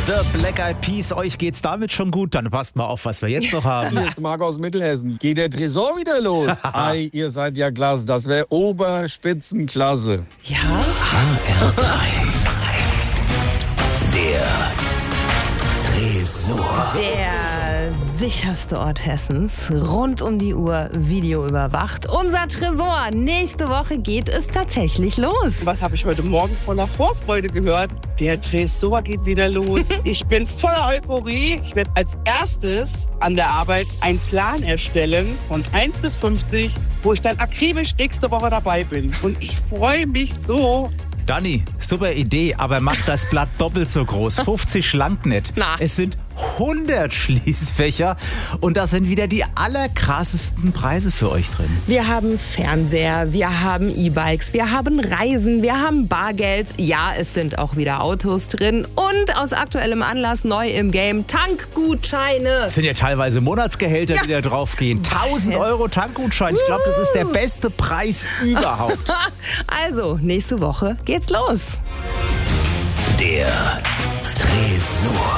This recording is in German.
The Black Eyed Peas, euch geht's damit schon gut? Dann passt mal auf, was wir jetzt noch haben. Hier ist Marc aus Mittelhessen. Geht der Tresor wieder los? Ei, ihr seid ja klasse. Das wäre Oberspitzenklasse. Ja? HR3. Der Tresor. Der sicherste Ort Hessens, rund um die Uhr Video überwacht. Unser Tresor. Nächste Woche geht es tatsächlich los. Was habe ich heute Morgen voller Vorfreude gehört? Der Tresor geht wieder los. Ich bin voller Euphorie. Ich werde als erstes an der Arbeit einen Plan erstellen von 1 bis 50, wo ich dann akribisch nächste Woche dabei bin. Und ich freue mich so. Dani, super Idee, aber mach das Blatt doppelt so groß. 50 schlank nicht. Na. Es sind 100 Schließfächer und da sind wieder die allerkrassesten Preise für euch drin. Wir haben Fernseher, wir haben E-Bikes, wir haben Reisen, wir haben Bargeld. Ja, es sind auch wieder Autos drin. Und aus aktuellem Anlass neu im Game Tankgutscheine. Es sind ja teilweise Monatsgehälter, die da draufgehen. 1000 Euro Tankgutschein. Ich glaube, das ist der beste Preis überhaupt. Also, nächste Woche geht's los. Der Tresor.